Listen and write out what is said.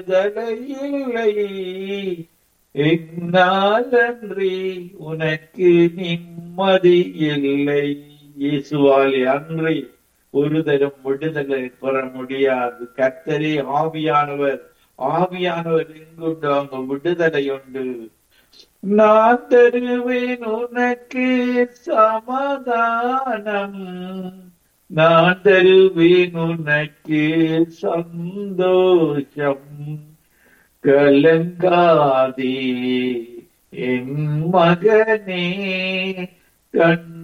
இல்லை. என்னாலன்றி உனக்கு நிம்மதி இல்லை. இயேசுவாலே அன்றி ஒரு தரம் விடுதலை பெற முடியாது. கர்த்தரே ஆவியானவர். ஆவியானவர் எங்குண்டு அங்கு விடுதலை உண்டு. நான் தருவேன் உனக்கு சமாதானம். நான் தருவேன் உனக்கு சந்தோஷம். கலங்காதே என் மகனே, கண்